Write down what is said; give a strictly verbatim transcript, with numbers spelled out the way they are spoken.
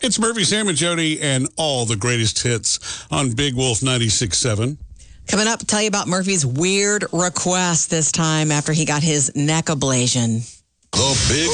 It's Murphy, Sam, and Jody, and all the greatest hits on Big Wolf ninety-six point seven. Coming up, tell you about Murphy's weird request this time after he got his neck ablation. The Big